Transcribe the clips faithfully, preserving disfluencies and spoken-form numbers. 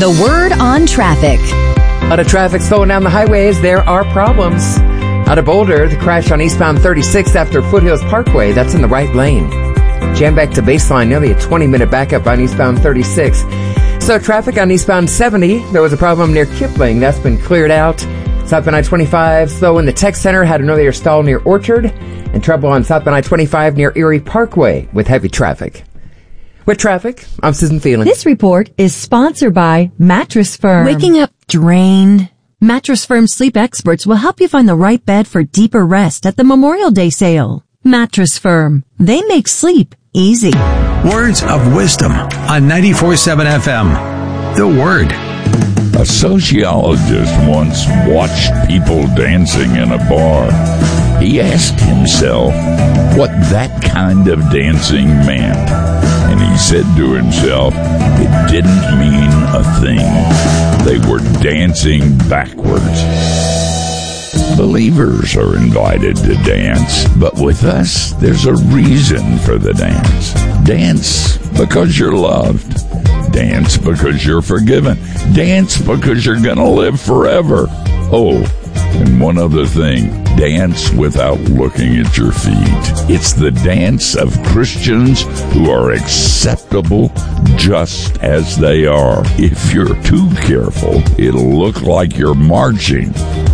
The Word on Traffic. A lot of traffic slowing down the highways. There are problems. Out of Boulder, the crash on eastbound thirty-six after Foothills Parkway. That's in the right lane. Jam back to Baseline, nearly a twenty-minute backup on eastbound thirty-six. So traffic on eastbound seventy. There was a problem near Kipling. That's been cleared out. Southbound I twenty-five, slow in the Tech Center. Had an earlier stall near Orchard. And trouble on southbound I twenty-five near Erie Parkway with heavy traffic. With traffic, I'm Susan Phelan. This report is sponsored by Mattress Firm. Waking up drained? Mattress Firm sleep experts will help you find the right bed for deeper rest at the Memorial Day sale. Mattress Firm. They make sleep easy. Words of wisdom on ninety-four point seven F M. The Word. A sociologist once watched people dancing in a bar. He asked himself what that kind of dancing meant. And he said to himself, it didn't mean a thing. They were dancing backwards. Believers are invited to dance, but with us, there's a reason for the dance. Dance because you're loved. Dance because you're forgiven. Dance because you're going to live forever. Oh, and one other thing, dance without looking at your feet. It's the dance of Christians who are acceptable just as they are. If you're too careful, it'll look like you're marching.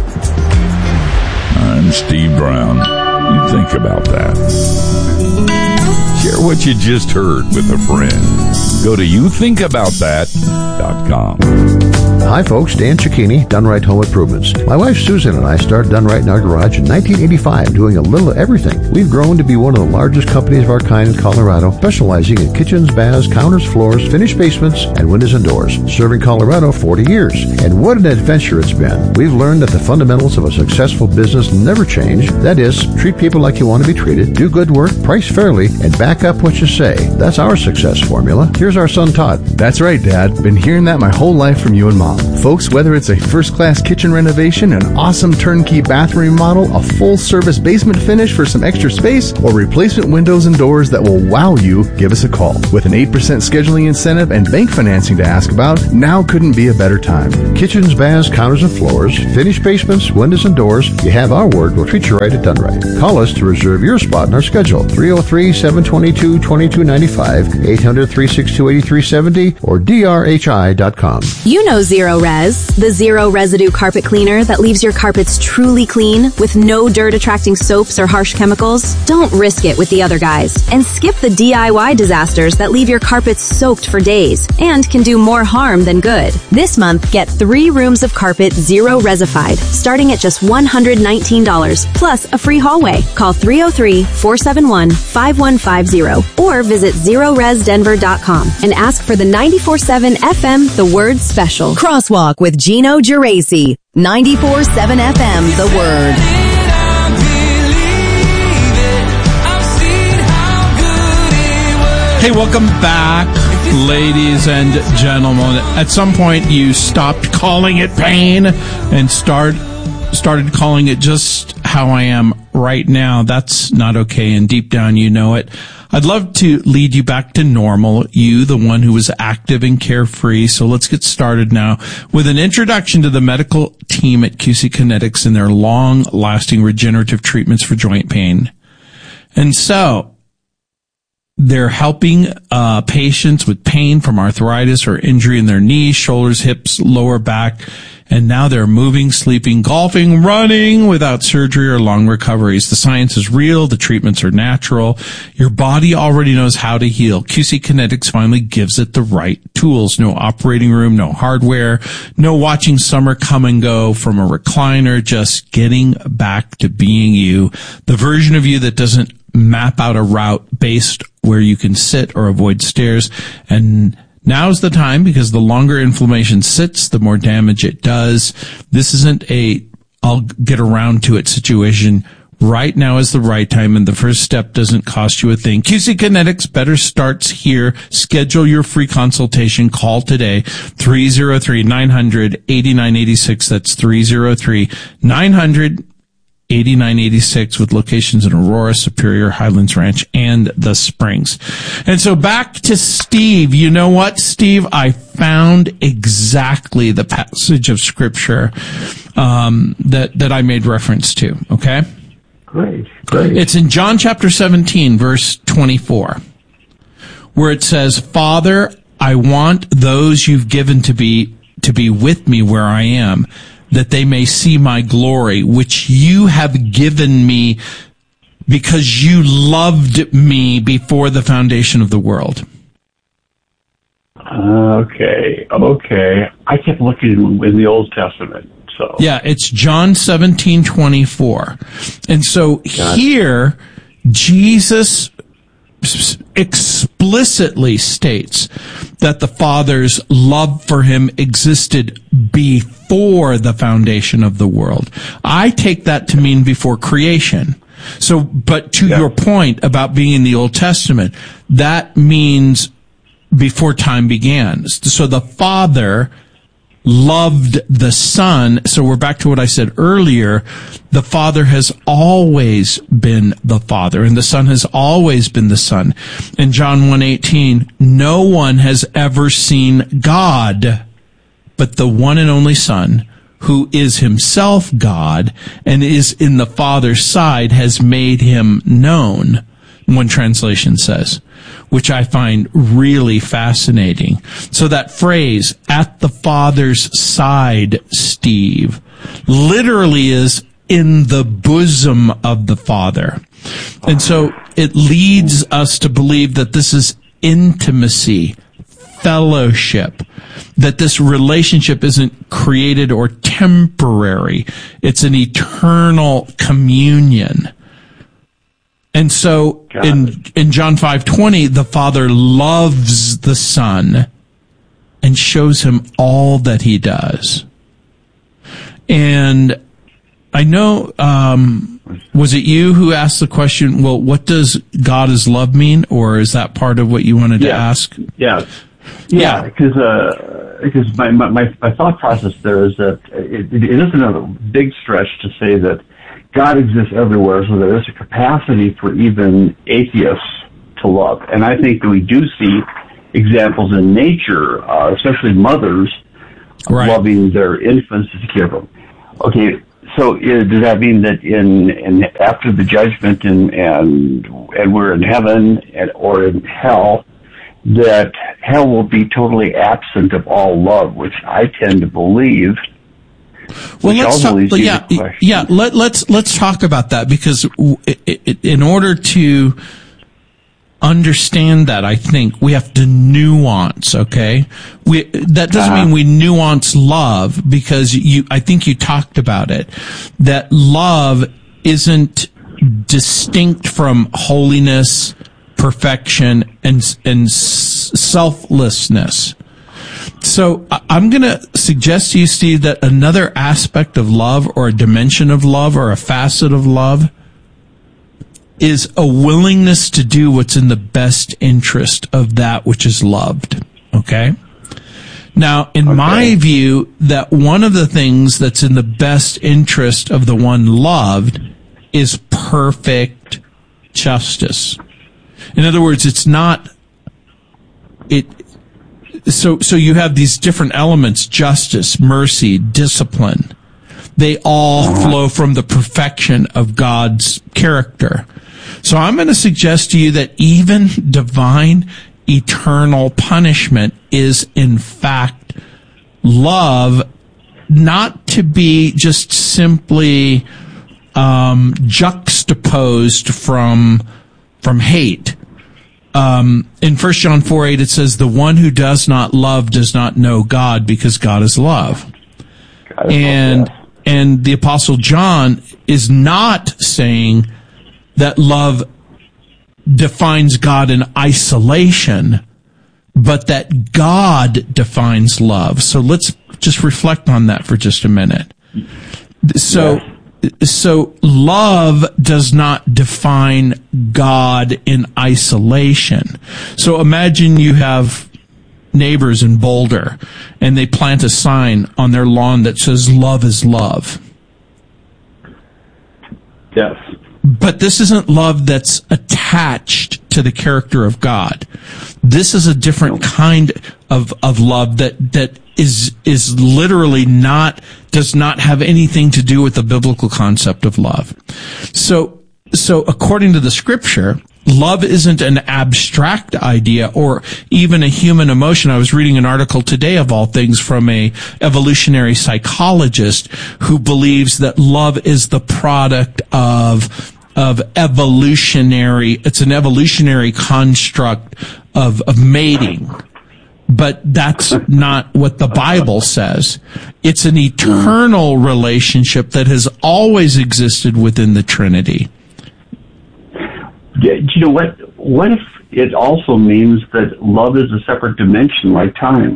I'm Steve Brown. You think about that. Share what you just heard with a friend. Go to you think about that dot com. Hi folks, Dan Cicchini, Done Right Home Improvements. My wife Susan and I started Done Right in our garage in nineteen eighty-five, doing a little of everything. We've grown to be one of the largest companies of our kind in Colorado, specializing in kitchens, baths, counters, floors, finished basements, and windows and doors. Serving Colorado forty years. And what an adventure it's been. We've learned that the fundamentals of a successful business never change. That is, treat people like you want to be treated, do good work, price fairly, and back up what you say. That's our success formula. Here's our son Todd. That's right, Dad. Been hearing that my whole life from you and Mom. Folks, whether it's a first-class kitchen renovation, an awesome turnkey bathroom remodel, a full-service basement finish for some extra space, or replacement windows and doors that will wow you, give us a call. With an eight percent scheduling incentive and bank financing to ask about, now couldn't be a better time. Kitchens, baths, counters, and floors, finished basements, windows, and doors. You have our word. We'll treat you right at Done Right. Call us to reserve your spot in our schedule. three oh three, seven two two, two two nine five, eight hundred, three six two, eight three seven zero, or D R H I dot com. You know Zero Res, the zero residue carpet cleaner that leaves your carpets truly clean with no dirt-attracting soaps or harsh chemicals. Don't risk it with the other guys and skip the D I Y disasters that leave your carpets soaked for days and can do more harm than good. This month, get three rooms of carpet zero resified, starting at just one hundred nineteen dollars, plus a free hallway. Call three oh three, four seven one, five one five zero or visit zero res denver dot com and ask for the ninety-four point seven F M The Word Special. Crosswalk with Gino Geraci. ninety-four point seven F M The Word. Hey, welcome back, ladies and gentlemen. At some point, you stopped calling it pain and start started calling it just how I am right now. That's not okay, and deep down you know it. I'd love to lead you back to normal, you, the one who was active and carefree. So let's get started now with an introduction to the medical team at Q C Kinetics and their long-lasting regenerative treatments for joint pain. And so they're helping uh patients with pain from arthritis or injury in their knees, shoulders, hips, lower back. And now they're moving, sleeping, golfing, running without surgery or long recoveries. The science is real. The treatments are natural. Your body already knows how to heal. Q C Kinetics finally gives it the right tools. No operating room, no hardware, no watching summer come and go from a recliner, just getting back to being you. The version of you that doesn't map out a route based where you can sit or avoid stairs. And now's the time, because the longer inflammation sits, the more damage it does. This isn't a I'll get around to it situation. Right now is the right time, and the first step doesn't cost you a thing. Q C Kinetics better starts here. Schedule your free consultation. Call today, three oh three, nine hundred, eighty-nine eighty-six. That's three oh three, nine hundred, eighty-nine eighty-six with locations in Aurora, Superior, Highlands Ranch, and the Springs. And so back to Steve. You know what, Steve? I found exactly the passage of Scripture um, that, that I made reference to, okay? Great, great. It's in John chapter seventeen, verse twenty-four, where it says, Father, I want those you've given to be to be with me where I am, that they may see my glory, which you have given me because you loved me before the foundation of the world. Okay, okay. I kept looking in the Old Testament. So. Yeah, it's John seventeen twenty-four. And so Got here, Jesus explicitly states that the Father's love for him existed before the foundation of the world. I take that to mean before creation. So, but to yeah. your point about being in the Old Testament, that means before time began. So the Father loved the Son. So we're back to what I said earlier. The Father has always been the Father, and the Son has always been the Son. In John one eighteen, no one has ever seen God but the one and only Son, who is himself God and is in the Father's side, has made him known, one translation says, which I find really fascinating. So that phrase, at the Father's side, Steve, literally is in the bosom of the Father. And so it leads us to believe that this is intimacy, fellowship, that this relationship isn't created or temporary. It's an eternal communion. And so in in John five twenty, the Father loves the Son and shows him all that he does. And I know, um, was it you who asked the question, well, what does God is love mean? Or is that part of what you wanted yeah. to ask? Yeah. Yeah, because uh, because my, my my thought process there is that it, it isn't a big stretch to say that God exists everywhere, so there is a capacity for even atheists to love. And I think that we do see examples in nature, uh, especially mothers, right. loving their infants to care for them. Okay, so uh, does that mean that in, in after the judgment and and and we're in heaven and, or in hell, that hell will be totally absent of all love, which I tend to believe? Well, let's talk, yeah, yeah. Let, let's let's talk about that, because it, it, in order to understand that, I think we have to nuance. Okay, we that doesn't uh-huh. mean we nuance love, because you. I think you talked about it, that love isn't distinct from holiness, perfection, and and selflessness. So I'm going to suggest to you, Steve, that another aspect of love, or a dimension of love, or a facet of love, is a willingness to do what's in the best interest of that which is loved. Okay? Now, in okay. my view, that one of the things that's in the best interest of the one loved is perfect justice. In other words, it's not, it, So, so you have these different elements: justice, mercy, discipline. They all flow from the perfection of God's character. So I'm going to suggest to you that even divine, eternal punishment is, in fact, love, not to be just simply um, juxtaposed from from hate. Um, in First John four eight, it says, the one who does not love does not know God, because God is love. God is and, love, yeah. and the Apostle John is not saying that love defines God in isolation, but that God defines love. So let's just reflect on that for just a minute. So, yeah. So love does not define God in isolation. So imagine you have neighbors in Boulder, and they plant a sign on their lawn that says, love is love. Yes. But this isn't love that's attached to the character of God. This is a different kind of, of love that, that is, is literally not, does not have anything to do with the biblical concept of love. So, so according to the scripture, love isn't an abstract idea or even a human emotion. I was reading an article today, of all things, from a evolutionary psychologist who believes that love is the product of of evolutionary, it's an evolutionary construct of, of mating. But that's not what the Bible says. It's an eternal relationship that has always existed within the Trinity. Yeah, you know what? What if it also means that love is a separate dimension, like time?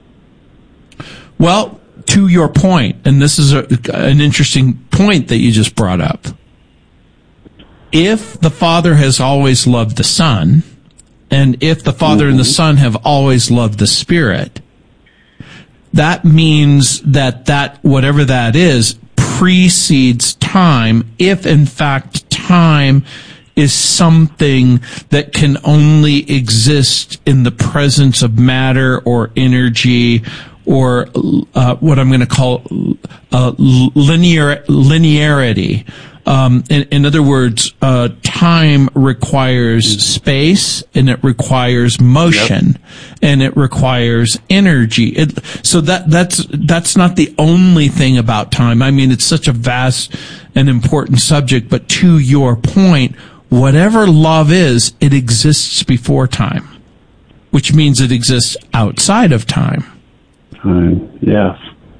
Well, to your point, and this is a, an interesting point that you just brought up. If the Father has always loved the Son, and if the Father mm-hmm. and the Son have always loved the Spirit, that means that that, whatever that is, precedes time, if in fact time is something that can only exist in the presence of matter or energy or uh, what I'm going to call uh, linear linearity. Um, in, in other words, uh, time requires space, and it requires motion, yep. and it requires energy. It, so that that's that's not the only thing about time. I mean, it's such a vast and important subject. But to your point, whatever love is, it exists before time, which means it exists outside of time. Time, yes.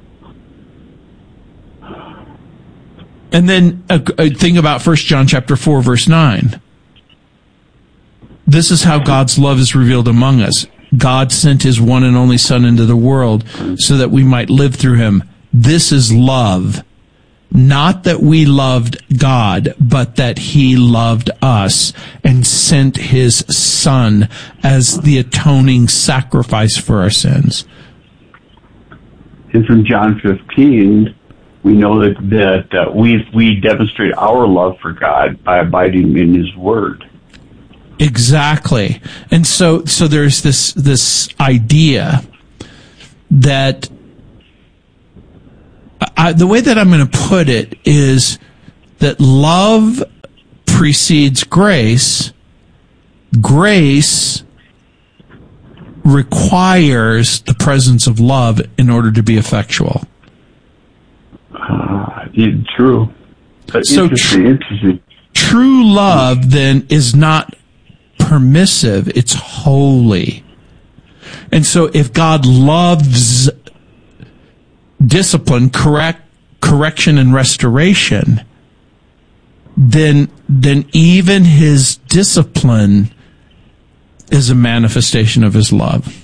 And then a, a thing about First John chapter four, verse nine. This is how God's love is revealed among us. God sent his one and only Son into the world so that we might live through him. This is love. Not that we loved God, but that he loved us and sent his Son as the atoning sacrifice for our sins. And from John fifteen, we know that, that uh, we we demonstrate our love for God by abiding in his word. Exactly. And so so there's this this idea that I, the way that I'm going to put it is that love precedes grace. Grace requires the presence of love in order to be effectual. Uh, yeah, true. But so interesting, tr- interesting. True love then is not permissive, it's holy. And so if God loves discipline, correct, correction, and restoration, then then even his discipline is a manifestation of his love.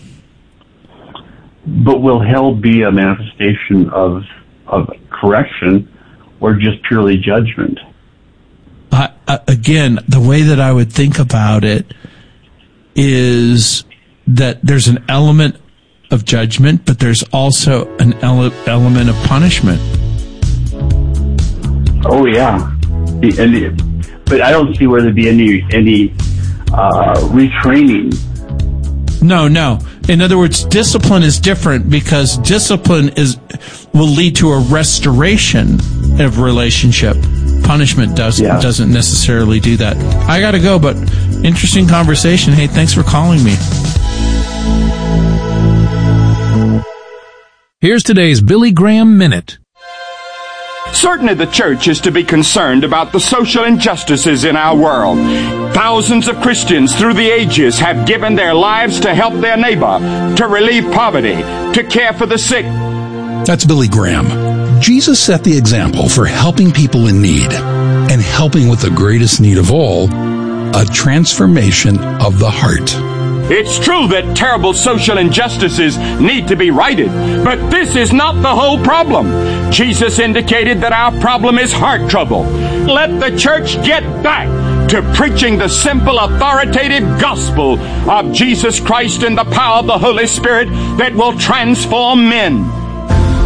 But will hell be a manifestation of of correction or just purely judgment? Uh, uh, again, the way that I would think about it is that there's an element of judgment, but there's also an ele- element of punishment. Oh yeah, and, but I don't see where there'd be any any uh, retraining. No, no. In other words, discipline is different because discipline is will lead to a restoration of relationship. Punishment doesn't yeah. doesn't necessarily do that. I got to go, but interesting conversation. Hey, thanks for calling me. Here's today's Billy Graham Minute. Certainly the church is to be concerned about the social injustices in our world. Thousands of Christians through the ages have given their lives to help their neighbor, to relieve poverty, to care for the sick. That's Billy Graham. Jesus set the example for helping people in need and helping with the greatest need of all, a transformation of the heart. It's true that terrible social injustices need to be righted, but this is not the whole problem. Jesus indicated that our problem is heart trouble. Let the church get back to preaching the simple, authoritative gospel of Jesus Christ and the power of the Holy Spirit that will transform men.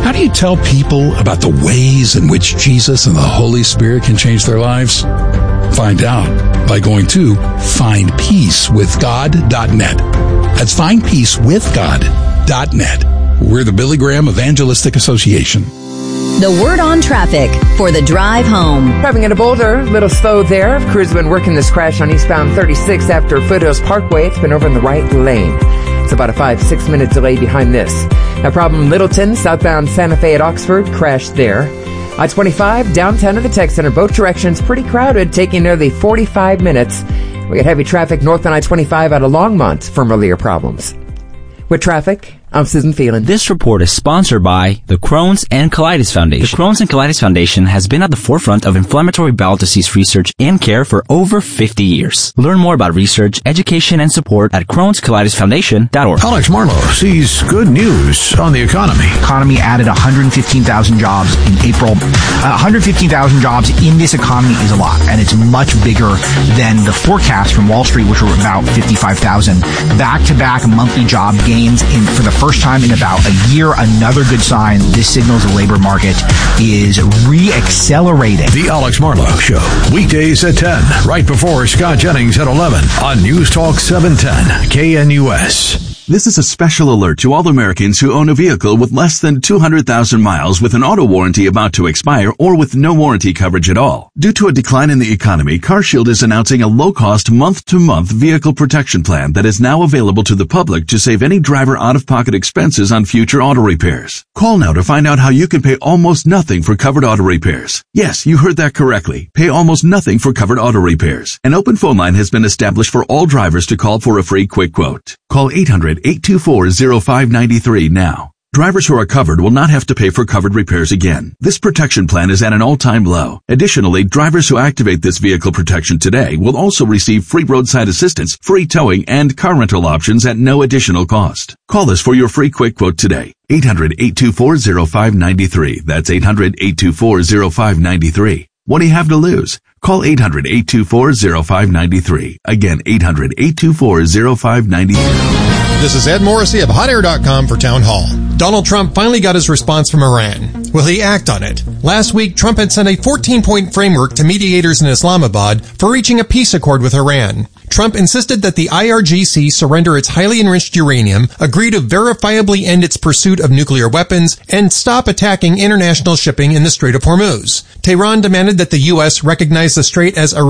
How do you tell people about the ways in which Jesus and the Holy Spirit can change their lives? Find out by going to find peace with god dot net. That's find peace with god dot net. We're the Billy Graham Evangelistic Association. The word on traffic for the drive home. Driving into Boulder, a little slow there. Crews have been working this crash on eastbound thirty-six after Foothills Parkway. It's been over in the right lane. It's about a five, six minute delay behind this. A problem in Littleton, southbound Santa Fe at Oxford, crashed there. I twenty-five, downtown to the Tech Center, both directions pretty crowded, taking nearly forty-five minutes. We got heavy traffic north on I twenty-five out of Longmont from earlier problems. With traffic, I'm Susan Phelan. This report is sponsored by the Crohn's and Colitis Foundation. The Crohn's and Colitis Foundation has been at the forefront of inflammatory bowel disease research and care for over fifty years. Learn more about research, education, and support at crohns colitis foundation dot org. Alex Marlowe sees good news on the economy. Economy added one hundred fifteen thousand jobs in April. Uh, one hundred fifteen thousand jobs in this economy is a lot, and it's much bigger than the forecast from Wall Street, which were about fifty-five thousand. Back-to-back monthly job gains in, for the first time in about a year. Another good sign. This signals the labor market is re-accelerating. The Alex Marlowe Show, weekdays at ten, right before Scott Jennings at eleven on News Talk seven ten K N U S. This is a special alert to all Americans who own a vehicle with less than two hundred thousand miles with an auto warranty about to expire or with no warranty coverage at all. Due to a decline in the economy, CarShield is announcing a low-cost month-to-month vehicle protection plan that is now available to the public to save any driver out-of-pocket expenses on future auto repairs. Call now to find out how you can pay almost nothing for covered auto repairs. Yes, you heard that correctly. Pay almost nothing for covered auto repairs. An open phone line has been established for all drivers to call for a free quick quote. Call eight hundred, eight two four, zero five nine three now. Drivers who are covered will not have to pay for covered repairs again. This protection plan is at an all-time low. Additionally, drivers who activate this vehicle protection today will also receive free roadside assistance, free towing, and car rental options at no additional cost. Call us for your free quick quote today. eight hundred, eight two four, zero five nine three. That's eight hundred, eight two four, zero five nine three. What do you have to lose? Call eight hundred, eight two four, zero five nine three. Again, eight hundred, eight two four, zero five nine three. This is Ed Morrissey of hot air dot com for Town Hall. Donald Trump finally got his response from Iran. Will he act on it? Last week, Trump had sent a fourteen-point framework to mediators in Islamabad for reaching a peace accord with Iran. Trump insisted that the I R G C surrender its highly enriched uranium, agree to verifiably end its pursuit of nuclear weapons, and stop attacking international shipping in the Strait of Hormuz. Tehran demanded that the U S recognize the strait as